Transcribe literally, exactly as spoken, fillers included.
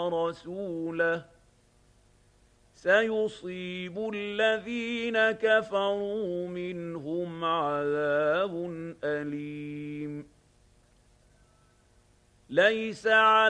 ورسوله سيصيب الذين كفروا منهم عذاب أليم ليس على